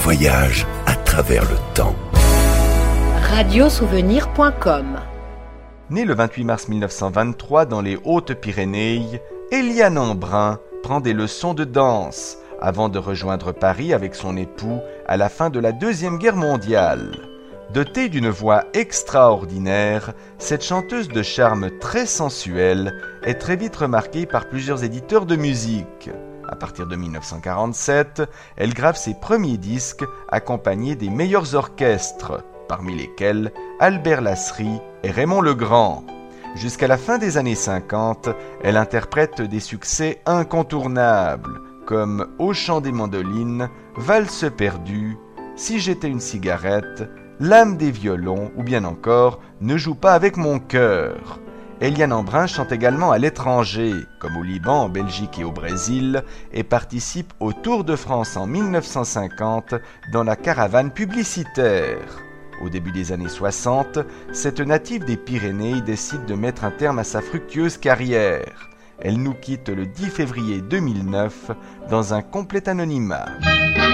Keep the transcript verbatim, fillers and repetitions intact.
voyage à travers le temps. radio souvenir point com. Née le vingt-huit mars mille neuf cent vingt-trois dans les Hautes-Pyrénées, Éliane Embrun prend des leçons de danse avant de rejoindre Paris avec son époux à la fin de la Deuxième Guerre mondiale. Dotée d'une voix extraordinaire, cette chanteuse de charme très sensuel est très vite remarquée par plusieurs éditeurs de musique. À partir de mille neuf cent quarante-sept, elle grave ses premiers disques accompagnés des meilleurs orchestres, parmi lesquels Albert Lasserie et Raymond Legrand. Jusqu'à la fin des années cinquante, elle interprète des succès incontournables, comme Au chant des mandolines, Valse perdue, Si j'étais une cigarette, L'âme des violons ou bien encore Ne joue pas avec mon cœur. Éliane Embrun chante également à l'étranger, comme au Liban, en Belgique et au Brésil, et participe au Tour de France en mille neuf cent cinquante dans la caravane publicitaire. Au début des années soixante, cette native des Pyrénées décide de mettre un terme à sa fructueuse carrière. Elle nous quitte le dix février deux mille neuf dans un complet anonymat.